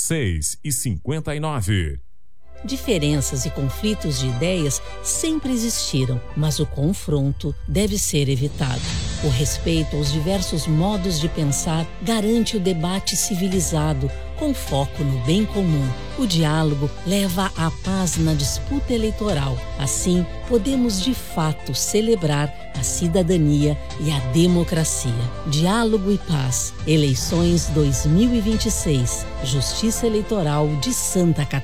6,59. Diferenças e conflitos de ideias sempre existiram, mas o confronto deve ser evitado. O respeito aos diversos modos de pensar garante o debate civilizado, com foco no bem comum. O diálogo leva à paz na disputa eleitoral. Assim, podemos de fato celebrar a cidadania e a democracia. Diálogo e paz. Eleições 2026. Justiça Eleitoral de Santa Catarina.